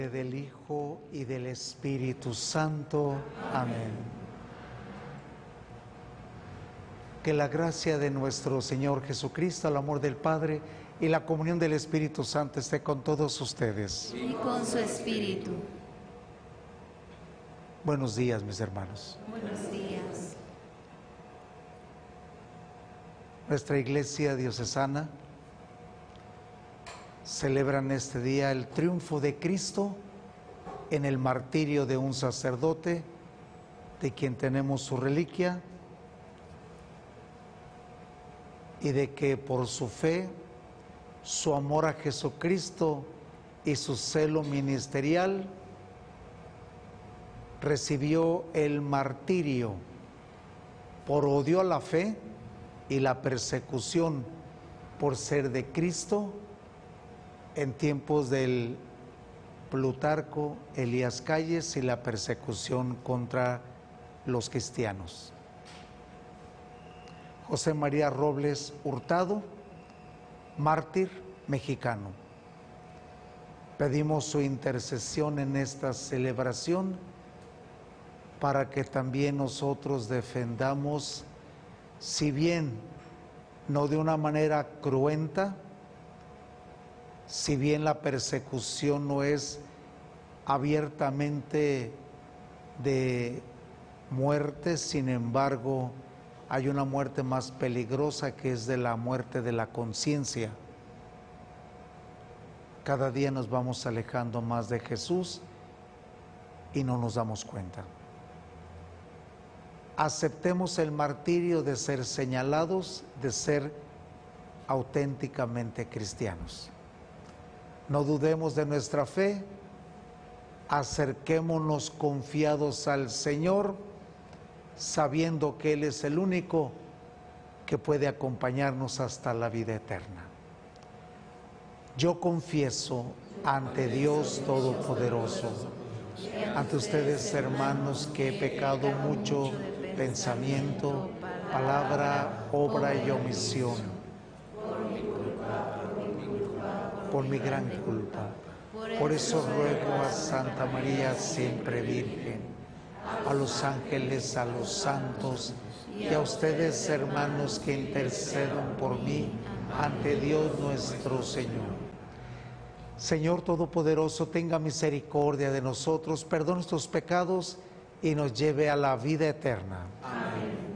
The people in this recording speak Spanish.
Del Hijo y del Espíritu Santo. Amén. Que la gracia de nuestro Señor Jesucristo, el amor del Padre y la comunión del Espíritu Santo esté con todos ustedes. Y con su espíritu. Buenos días, mis hermanos. Buenos días. Nuestra Iglesia diocesana celebra en este día el triunfo de Cristo en el martirio de un sacerdote, de quien tenemos su reliquia, y de que por su fe, su amor a Jesucristo y su celo ministerial, recibió el martirio por odio a la fe y la persecución por ser de Cristo en tiempos del Plutarco, Elías Calles y la persecución contra los cristianos. José María Robles Hurtado, mártir mexicano. Pedimos su intercesión en esta celebración para que también nosotros defendamos, si bien no de una manera cruenta, si bien la persecución no es abiertamente de muerte, sin embargo, hay una muerte más peligrosa que es de la muerte de la conciencia. Cada día nos vamos alejando más de Jesús y no nos damos cuenta. Aceptemos el martirio de ser señalados, de ser auténticamente cristianos. No dudemos de nuestra fe, acerquémonos confiados al Señor, sabiendo que Él es el único que puede acompañarnos hasta la vida eterna. Yo confieso ante Dios Todopoderoso, ante ustedes, hermanos, que he pecado mucho, pensamiento, palabra, obra y omisión. Por mi gran culpa. Por eso ruego a Santa María, siempre Virgen, a los ángeles, a los santos y a ustedes, hermanos, que intercedan por mí ante Dios nuestro Señor. Señor Todopoderoso, tenga misericordia de nosotros, perdone nuestros pecados y nos lleve a la vida eterna. Amén.